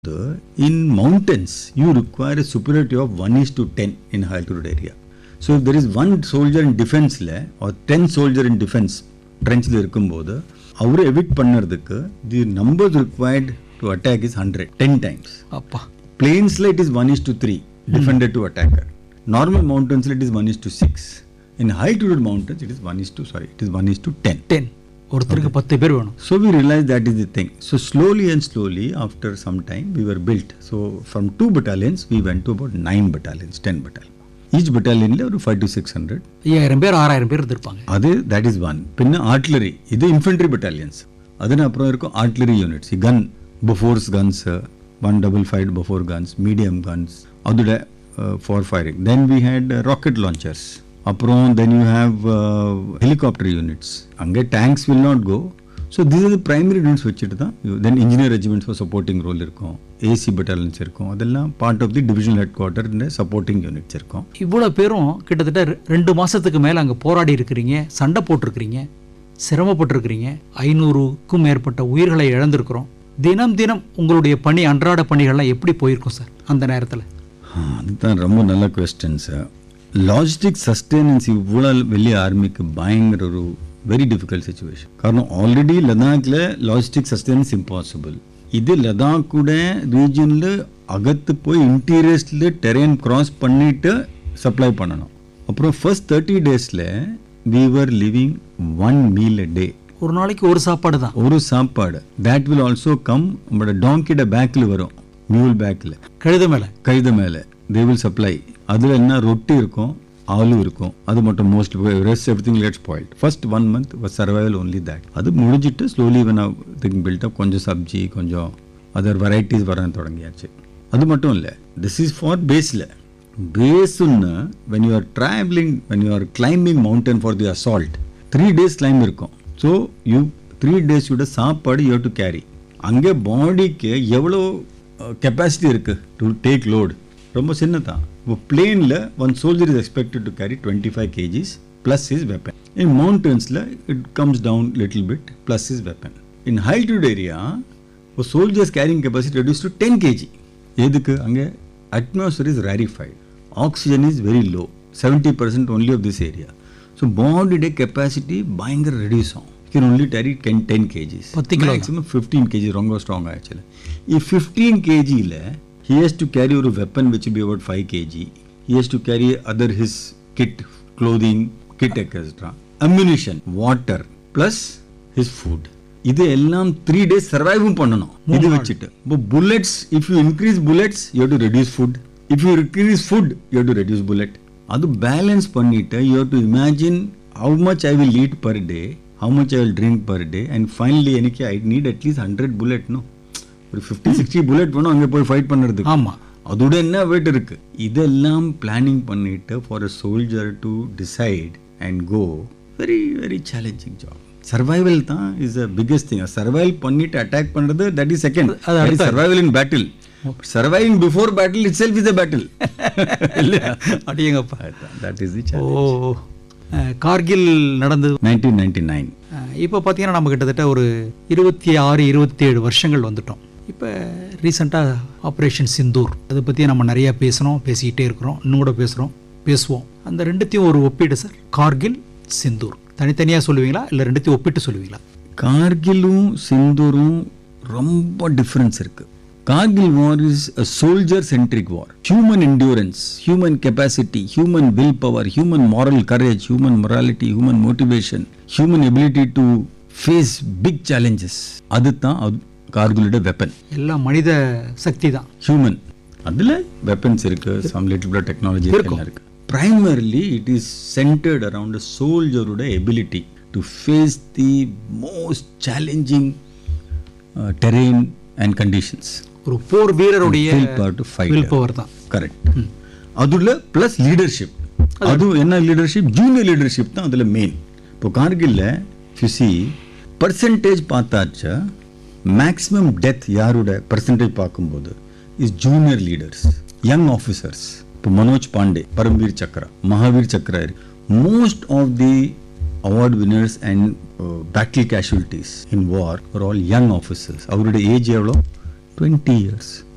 In mountains, you require a superiority of 1:10 in high altitude area. So if there is one soldier in defense or 10 soldier in defense trench இருக்கும்போது அவரை evict பண்ணறதுக்கு the numbers required to attack is 100 10 times. அப்பா Plains it is 1:3 defender to attacker. Normal mountains it is 1:6. In high altitude mountains it is 1:10. 10 ஒருத்தருக்கு 10 பேர் வேணும். So we realized that is the thing. So slowly and slowly after some time we were built. So from 2 battalions we went to about 9 battalions, 10 battalions. Each battalion ஒரு 5 to 600. 5000 பேர் 6000 பேர் இருந்திருப்பாங்க. அது that is one. பின்ன artillery இது infantry battalions. அதன அப்புறம் இருக்கும் artillery units. Gun Bofors guns, 155 Bofors guns, medium guns. அதோட for firing. Then we had rocket launchers. அப்புறம் then you have helicopter units. அங்கே tanks will not go. So these are the primary units வச்சுட்டு தான் then engineer regiments for supporting role இருக்கும், AC battalions இருக்கும், அதெல்லாம் part of the divisional headquarter இந்த supporting units இருக்கும். இவ்வளோ பேரும் கிட்டத்தட்ட 2 மாசத்துக்கு மேல அங்க போராடி இருக்கிறீங்க, சண்டை போட்டிருக்கிறீங்க, சிரமப்பட்டிருக்கிறீங்க, 500க்கும் மேற்பட்ட உயிர்களை இழந்திருக்கிறோம். தினம் தினம் உங்களுடைய பணி அன்றாட பணிகள்லாம் எப்படி போயிருக்கும் சார் அந்த நேரத்தில்? அதுதான் ரொம்ப நல்ல கொஸ்டின் சார். லாஜிஸ்டிக் சஸ்டெனன்ஸ் இவ்வளோ வெளிய ஆர்மிக்கு பயங்கர ஒரு வெரி டிஃபிகல்ட் சிச்சுவேஷன். காரணம் ஆல்ரெடி லடாக்ல லாஜிஸ்டிக் சஸ்டெனன்ஸ் இம்பாசிபிள். இது லடாக்கூட ரீஜனில் அகத்து போய் இன்டீரியர்ஸில் டெரெயின் கிராஸ் பண்ணிட்டு சப்ளை பண்ணணும். அப்புறம் ஃபர்ஸ்ட் 30 டேஸில் we were living 1 meal a day. ஒரு நாளைக்கு ஒரு சாப்பாடு தான். ஒரு சாப்பாடு. that will also come நம்மளோட டாங்கிட பேக்கில் வரும், மியூல் பேக்கில், கழுத மேலே they will supply. அதில் என்ன ரொட்டி இருக்கும், ஆலு இருக்கும், அது மட்டும் mostly rest everything gets spoilt. First 1 month was survival only that. அது முடிஞ்சிட்டு slowly when thing built up, கொஞ்சம் சப்ஜி கொஞ்சம் அதர் வெரைட்டிஸ் வர தொடங்கியாச்சு. அது மட்டும் இல்லை, திஸ் இஸ் ஃபார் பேஸில். பேஸுன்னு when you are traveling, when you are climbing mountain for the assault, 3 days climb இருக்கும். ஸோ 3 days சாப்பாடு you have to carry. அங்கே பாடிக்கு எவ்வளோ கெப்பாசிட்டி இருக்கு டு டேக் லோடு ரொம்ப சின்னதான். இப்போ பிளேனில் one soldier is expected to carry 25 kgs plus his weapon. In மவுண்டன்ஸில் it comes down little bit plus his weapon. In high altitude area ஒரு soldiers carrying capacity reduce to 10 kg. எதுக்கு? அங்கே atmosphere is ரேரிஃபைடு, oxygen is very low, 70% only of this area. So பாடியோட capacity பயங்கர reduce ஆகும். can only carry 10 kgs. Maximum 15 kg ரொம்ப strong actually. if 15 kg he has to carry a weapon which will be about 5 kg. He has to carry other his kit, clothing, kit etc. Ammunition, water plus his food. இது எல்லாம் 3 days survive பண்ணணும். இது வச்சிட்டு bullets, if you increase bullets you have to reduce food. If you increase food you have to reduce bullet. அது balance பண்ணிட்டு you have to imagine how much I will eat per day, how much I will drink per day, and finally எனக்கு I need at least 100 bullet. No, ஒரு 50-60 bullet வேணும் அங்கே போய் fight பண்ணுறதுக்கு. ஆமாம், அதோட என்ன வெயிட் இருக்கு. இதெல்லாம் பிளானிங் பண்ணிட்டு for a soldier to decide and go, very very challenging job. Survival தான் is the biggest thing. Survival பண்ணிட்டு அட்டாக் பண்ணுறது that is second. Survival in battle. Surviving before battle it self is a battle. அப்படியேங்கப்பா, that is the challenge. Kargil நடந்தது 1999. இப்போ பார்த்தீங்கன்னா நம்ம கிட்டத்தட்ட ஒரு 26-27 வருஷங்கள் வந்துட்டோம். இப்போ ரீசெண்டாக ஆப்ரேஷன் சிந்தூர், அதை பற்றி நம்ம நிறையா பேசிக்கிட்டே இருக்கிறோம், இன்னும் கூட பேசுவோம். அந்த ரெண்டுத்தையும் ஒரு ஒப்பீடு சார், கார்கில் சிந்தூர் தனித்தனியாக சொல்லுவீங்களா இல்லை ரெண்டுத்தையும் ஒப்பிட்டு சொல்லுவீங்களா? கார்கிலும் சிந்தூரும் ரொம்ப டிஃப்ரென்ஸ் இருக்குது. Kargil war is a soldier-centric war. Human endurance, human capacity, human willpower, human moral courage, human morality, human motivation, human ability to face big challenges. அதுதான் கார்கிலோட வெப்பன். எல்லாம் மனித சக்தி தான், ஹியூமன். அதில் வெப்பன்ஸ் இருக்கு, some little bit of technology இருக்கு. Primarily it is centered around a soldier's ability to face the most challenging terrain and conditions. ஒரு போர் வீரருடைய will power தான். Correct. அதுல பிளஸ் லீடர்ஷிப். அது என்ன லீடர்ஷிப்? ஜூனியர் லீடர்ஷிப் தான் அதுல மெயின். இப்போ கார்கில்ல ஃபிசி பர்சன்டேஜ் பார்த்தாச்சா, மேக்ஸிமம் டெத் யாரோட பர்சன்டேஜ் பார்க்கும்போது is junior leaders, young officers. இப்போ Manoj Pandey, Paramvir Chakra, Mahavir Chakra, most of the award winners and battle casualties in war are all young officers. அவருடைய ஏஜ் எவ்வளோ? 20 years.